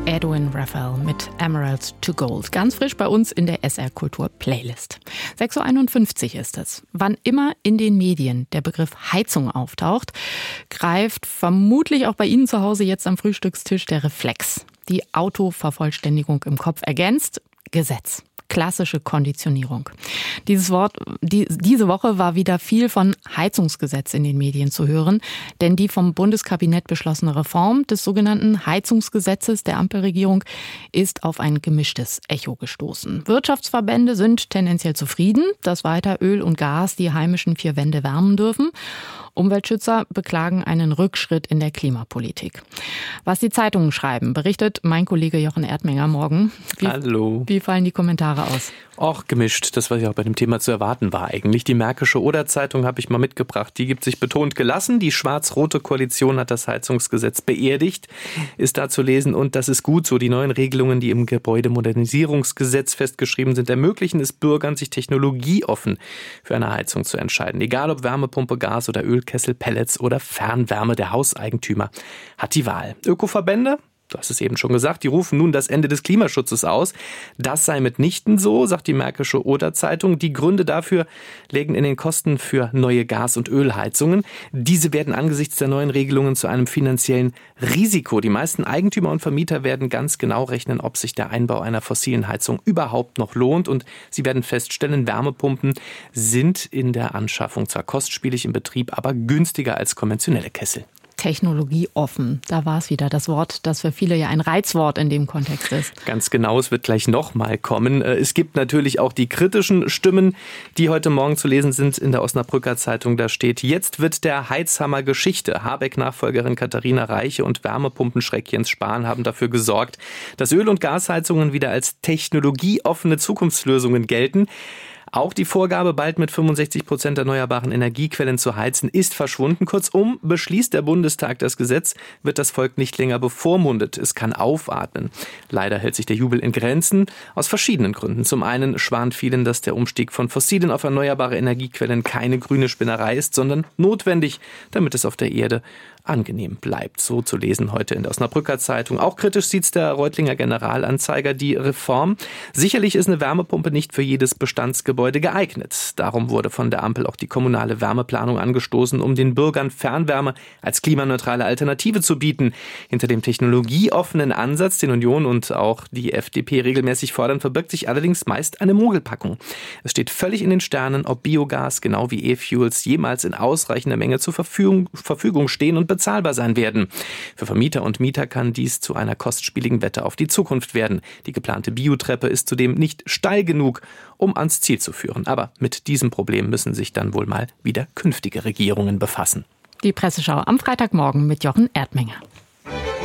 Edwin Raphael mit Emerald to Gold. Ganz frisch bei uns in der SR Kultur Playlist. 6.51 Uhr ist es. Wann immer in den Medien der Begriff Heizung auftaucht, greift vermutlich auch bei Ihnen zu Hause jetzt am Frühstückstisch der Reflex. Die Autovervollständigung im Kopf ergänzt: Gesetz. Klassische Konditionierung. Diese Woche war wieder viel von Heizungsgesetz in den Medien zu hören, denn die vom Bundeskabinett beschlossene Reform des sogenannten Heizungsgesetzes der Ampelregierung ist auf ein gemischtes Echo gestoßen. Wirtschaftsverbände sind tendenziell zufrieden, dass weiter Öl und Gas die heimischen vier Wände wärmen dürfen. Umweltschützer beklagen einen Rückschritt in der Klimapolitik. Was die Zeitungen schreiben, berichtet mein Kollege Jochen Erdmenger morgen. Hallo. Wie fallen die Kommentare aus? Auch gemischt, das was ja auch bei dem Thema zu erwarten war eigentlich. Die Märkische Oder-Zeitung habe ich mal mitgebracht. Die gibt sich betont gelassen. Die schwarz-rote Koalition hat das Heizungsgesetz beerdigt, ist da zu lesen. Und das ist gut so. Die neuen Regelungen, die im Gebäudemodernisierungsgesetz festgeschrieben sind, ermöglichen es Bürgern, sich technologieoffen für eine Heizung zu entscheiden. Egal ob Wärmepumpe, Gas oder Ölkessel, Pellets oder Fernwärme, der Hauseigentümer hat die Wahl. Ökoverbände? Du hast es eben schon gesagt, die rufen nun das Ende des Klimaschutzes aus. Das sei mitnichten so, sagt die Märkische Oder-Zeitung. Die Gründe dafür lägen in den Kosten für neue Gas- und Ölheizungen. Diese werden angesichts der neuen Regelungen zu einem finanziellen Risiko. Die meisten Eigentümer und Vermieter werden ganz genau rechnen, ob sich der Einbau einer fossilen Heizung überhaupt noch lohnt. Und sie werden feststellen, Wärmepumpen sind in der Anschaffung zwar kostspielig im Betrieb, aber günstiger als konventionelle Kessel. Technologieoffen. Da war es wieder, das Wort, das für viele ja ein Reizwort in dem Kontext ist. Ganz genau, es wird gleich nochmal kommen. Es gibt natürlich auch die kritischen Stimmen, die heute Morgen zu lesen sind in der Osnabrücker Zeitung. Da steht: Jetzt wird der Heizhammer Geschichte. Habeck-Nachfolgerin Katharina Reiche und Wärmepumpenschreck Jens Spahn haben dafür gesorgt, dass Öl- und Gasheizungen wieder als technologieoffene Zukunftslösungen gelten. Auch die Vorgabe, bald mit 65% erneuerbaren Energiequellen zu heizen, ist verschwunden. Kurzum, beschließt der Bundestag das Gesetz, wird das Volk nicht länger bevormundet. Es kann aufatmen. Leider hält sich der Jubel in Grenzen, aus verschiedenen Gründen. Zum einen schwant vielen, dass der Umstieg von fossilen auf erneuerbare Energiequellen keine grüne Spinnerei ist, sondern notwendig, damit es auf der Erde angenehm bleibt. So zu lesen heute in der Osnabrücker Zeitung. Auch kritisch sieht's der Reutlinger Generalanzeiger, die Reform. Sicherlich ist eine Wärmepumpe nicht für jedes Bestandsgebäude geeignet. Darum wurde von der Ampel auch die kommunale Wärmeplanung angestoßen, um den Bürgern Fernwärme als klimaneutrale Alternative zu bieten. Hinter dem technologieoffenen Ansatz, den Union und auch die FDP regelmäßig fordern, verbirgt sich allerdings meist eine Mogelpackung. Es steht völlig in den Sternen, ob Biogas genau wie E-Fuels jemals in ausreichender Menge zur Verfügung stehen und bezahlbar sein werden. Für Vermieter und Mieter kann dies zu einer kostspieligen Wette auf die Zukunft werden. Die geplante Biotreppe ist zudem nicht steil genug, um ans Ziel zu führen. Aber mit diesem Problem müssen sich dann wohl mal wieder künftige Regierungen befassen. Die Presseschau am Freitagmorgen mit Jochen Erdmenger.